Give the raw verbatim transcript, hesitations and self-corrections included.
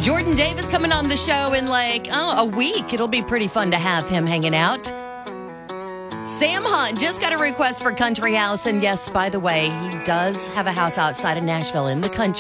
Jordan Davis coming on the show in like, oh, a week. It'll be pretty fun to have him hanging out. Sam Hunt just got a request for Country House. And yes, by the way, he does have a house outside of Nashville in the country.